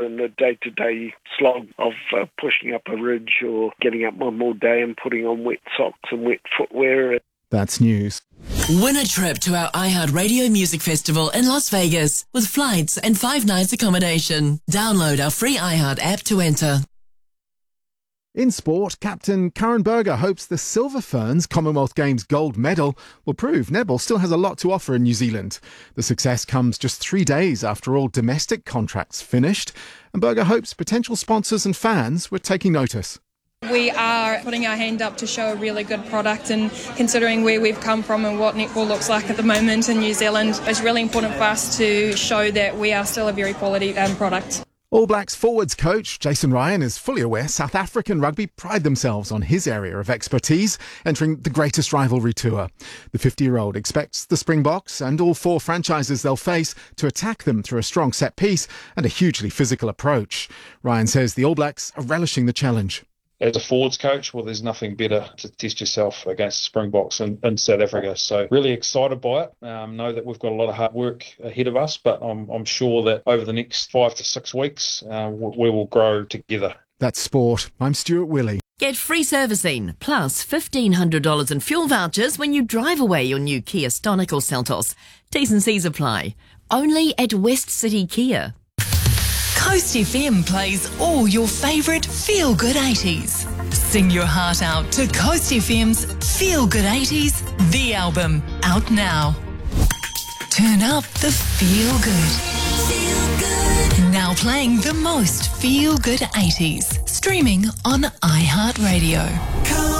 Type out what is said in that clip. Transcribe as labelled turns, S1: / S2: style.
S1: than the day-to-day slog of pushing up a ridge or getting up one more day and putting on wet socks and wet footwear.
S2: That's news.
S3: Win a trip to our iHeartRadio Music Festival in Las Vegas with flights and 5 nights accommodation. Download our free iHeart app to enter.
S2: In sport, captain Karen Berger hopes the Silver Ferns Commonwealth Games gold medal will prove netball still has a lot to offer in New Zealand. The success comes just 3 days after all domestic contracts finished, and Berger hopes potential sponsors and fans were taking notice.
S4: We are putting our hand up to show a really good product, and considering where we've come from and what netball looks like at the moment in New Zealand, it's really important for us to show that we are still a very quality product.
S2: All Blacks forwards coach Jason Ryan is fully aware South African rugby pride themselves on his area of expertise, entering the greatest rivalry tour. The 50-year-old expects the Springboks and all 4 franchises they'll face to attack them through a strong set piece and a hugely physical approach. Ryan says the All Blacks are relishing the challenge.
S5: As a forwards coach, well, there's nothing better to test yourself against the Springboks in South Africa. So really excited by it. Know that we've got a lot of hard work ahead of us, but I'm sure that over the next 5 to 6 weeks, we will grow together.
S2: That's sport. I'm Stuart Willey.
S3: Get free servicing plus $1,500 in fuel vouchers when you drive away your new Kia Stonic or Seltos. T's and C's apply. Only at West City Kia.
S6: Coast FM plays all your favourite feel-good 80s. Sing your heart out to Coast FM's Feel Good 80s, the album, out now. Turn up the feel good. Now playing the most feel-good 80s. Streaming on iHeartRadio.